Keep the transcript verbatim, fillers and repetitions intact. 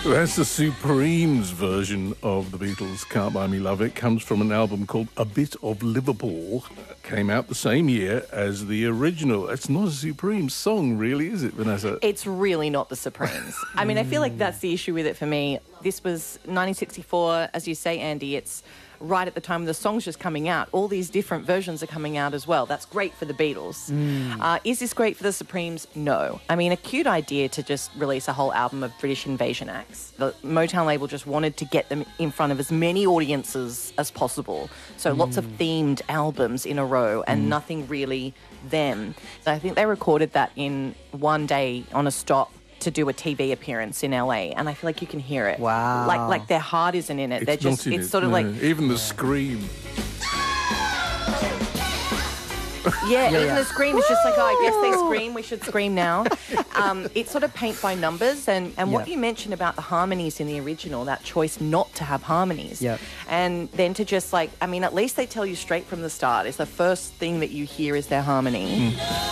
That's the Supremes version of the Beatles' Can't Buy Me Love. It comes from an album called A Bit of Liverpool. Came out the same year as the original. It's not a Supremes song, really, is it, Vanessa? It's really not the Supremes. I mean, I feel like that's the issue with it for me. This was nineteen sixty-four, as you say, Andy. It's right at the time the song's just coming out. All these different versions are coming out as well. That's great for the Beatles. Mm. Uh, is this great for the Supremes? No. I mean, a cute idea to just release a whole album of British invasion acts. The Motown label just wanted to get them in front of as many audiences as possible. So mm. lots of themed albums in a row and mm. nothing really them. So I think they recorded that in one day on a stop to do a T V appearance in L A, and I feel like you can hear it. Wow. Like like their heart isn't in it. It's They're just not in it's it, sort of no. like even the scream. Yeah, Yeah, even yeah. the scream is just like, oh, I guess they scream, we should scream now. Um, it's sort of paint by numbers, and, and what Yeah. you mentioned about the harmonies in the original, that choice not to have harmonies. Yep. And then to just like, I mean, at least they tell you straight from the start, is the first thing that you hear is their harmony. Mm.